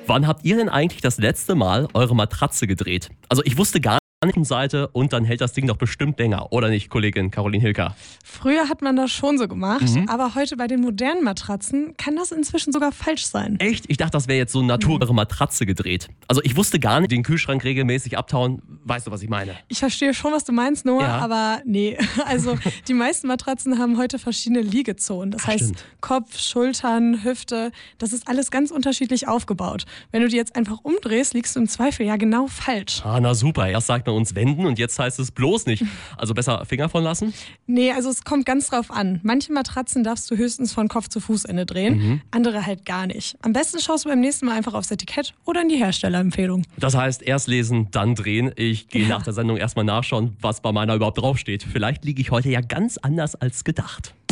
Wann habt ihr denn eigentlich das letzte Mal eure Matratze gedreht? Also ich wusste gar nicht, Seite und dann hält das Ding doch bestimmt länger, oder nicht, Kollegin Caroline Hilker? Früher hat man das schon so gemacht, aber heute bei den modernen Matratzen kann das inzwischen sogar falsch sein. Echt? Ich dachte, das wäre jetzt so eure Matratze gedreht. Also ich wusste gar nicht, den Kühlschrank regelmäßig abtauen. Weißt du, was ich meine? Ich verstehe schon, was du meinst, Noah, Ja. aber nee. Also die meisten Matratzen haben heute verschiedene Liegezonen. Das heißt stimmt. Kopf, Schultern, Hüfte, das ist alles ganz unterschiedlich aufgebaut. Wenn du die jetzt einfach umdrehst, liegst du im Zweifel ja genau falsch. Ah, na super. Erst sagt man uns wenden und jetzt heißt es bloß nicht. Also besser Finger von lassen? Nee, also es kommt ganz drauf an. Manche Matratzen darfst du höchstens von Kopf zu Fußende drehen, andere halt gar nicht. Am besten schaust du beim nächsten Mal einfach aufs Etikett oder in die Herstellerempfehlung. Das heißt, erst lesen, dann drehen. Ich gehe nach der Sendung erstmal nachschauen, was bei meiner überhaupt draufsteht. Vielleicht liege ich heute ja ganz anders als gedacht.